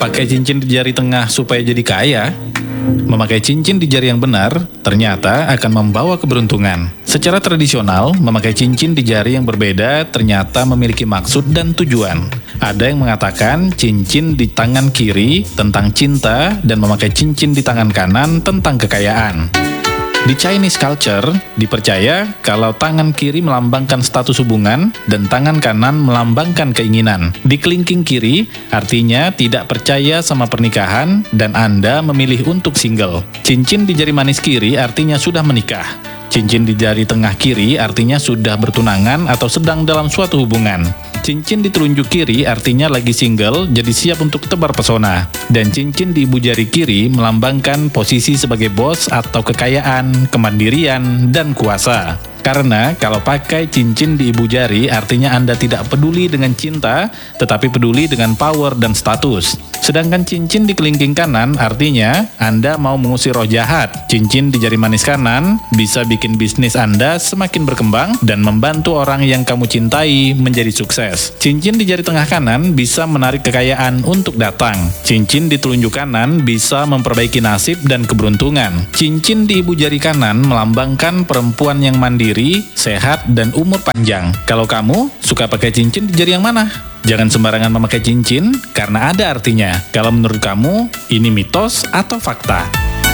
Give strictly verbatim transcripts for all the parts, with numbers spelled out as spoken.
pakai cincin di jari tengah supaya jadi kaya? Memakai cincin di jari yang benar ternyata akan membawa keberuntungan. Secara tradisional, memakai cincin di jari yang berbeda ternyata memiliki maksud dan tujuan. Ada yang mengatakan cincin di tangan kiri tentang cinta dan memakai cincin di tangan kanan tentang kekayaan. Di Chinese culture, dipercaya kalau tangan kiri melambangkan status hubungan dan tangan kanan melambangkan keinginan. Di kelingking kiri, artinya tidak percaya sama pernikahan dan Anda memilih untuk single. Cincin di jari manis kiri artinya sudah menikah. Cincin di jari tengah kiri artinya sudah bertunangan atau sedang dalam suatu hubungan. Cincin di telunjuk kiri artinya lagi single, jadi siap untuk tebar pesona. Dan cincin di ibu jari kiri melambangkan posisi sebagai bos atau kekayaan, kemandirian, dan kuasa. Karena kalau pakai cincin di ibu jari artinya Anda tidak peduli dengan cinta, tetapi peduli dengan power dan status. Sedangkan cincin di kelingking kanan artinya Anda mau mengusir roh jahat. Cincin di jari manis kanan bisa bikin bisnis Anda semakin berkembang dan membantu orang yang kamu cintai menjadi sukses. Cincin di jari tengah kanan bisa menarik kekayaan untuk datang. Cincin di telunjuk kanan bisa memperbaiki nasib dan keberuntungan. Cincin di ibu jari kanan melambangkan perempuan yang mandiri, sehat, dan umur panjang. Kalau kamu suka pakai cincin di jari yang mana? Jangan sembarangan memakai cincin, karena ada artinya. Kalau menurut kamu, ini mitos atau fakta?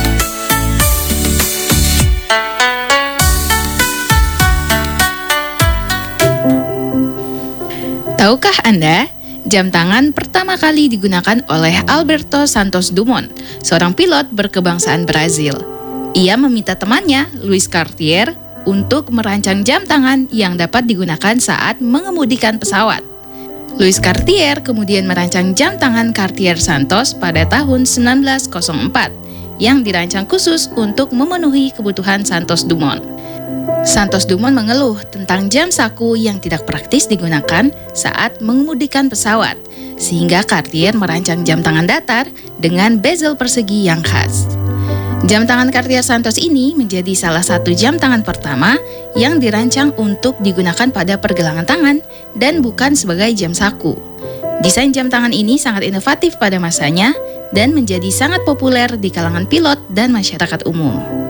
Tahukah Anda, jam tangan pertama kali digunakan oleh Alberto Santos Dumont, seorang pilot berkebangsaan Brazil. Ia meminta temannya, Louis Cartier, untuk merancang jam tangan yang dapat digunakan saat mengemudikan pesawat. Louis Cartier kemudian merancang jam tangan Cartier Santos pada tahun seribu sembilan ratus empat yang dirancang khusus untuk memenuhi kebutuhan Santos Dumont. Santos Dumont mengeluh tentang jam saku yang tidak praktis digunakan saat mengemudikan pesawat, sehingga Cartier merancang jam tangan datar dengan bezel persegi yang khas. Jam tangan Cartier Santos ini menjadi salah satu jam tangan pertama yang dirancang untuk digunakan pada pergelangan tangan dan bukan sebagai jam saku. Desain jam tangan ini sangat inovatif pada masanya dan menjadi sangat populer di kalangan pilot dan masyarakat umum.